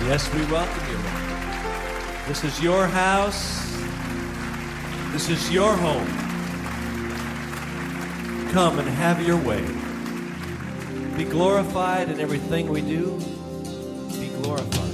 Yes, we welcome you, Lord. This is your house. This is your home. Come and have your way. Be glorified in everything we do. Be glorified.